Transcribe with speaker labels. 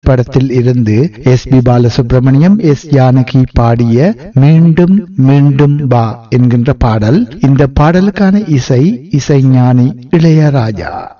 Speaker 1: திரைப்படத்தில் இருந்து S P. Balasubramaniam, S. Janaki பாடிய மீண்டும் மீண்டும் வா என்கின்ற பாடல். இந்த பாடலுக்கான இசைஞானி இளையராஜா.